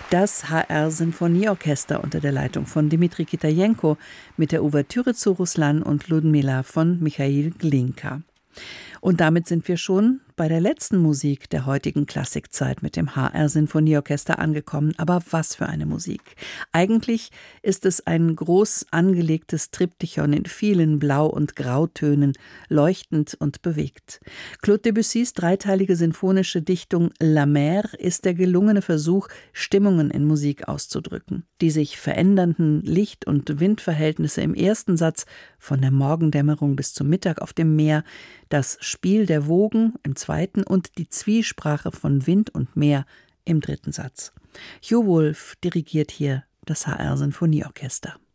Das HR-Sinfonieorchester unter der Leitung von Dmitri Kitajenko mit der Ouvertüre zu Ruslan und Ludmila von Michail Glinka. Und damit sind wir schon bei der letzten Musik der heutigen Klassikzeit mit dem HR-Sinfonieorchester angekommen. Aber was für eine Musik! Eigentlich ist es ein groß angelegtes Triptychon in vielen Blau- und Grautönen, leuchtend und bewegt. Claude Debussys dreiteilige sinfonische Dichtung La Mer ist der gelungene Versuch, Stimmungen in Musik auszudrücken. Die sich verändernden Licht- und Windverhältnisse im ersten Satz, von der Morgendämmerung bis zum Mittag auf dem Meer, das Spiel der Wogen im zweiten und die Zwiesprache von Wind und Meer im dritten Satz. Hugh Wolf dirigiert hier das HR-Sinfonieorchester.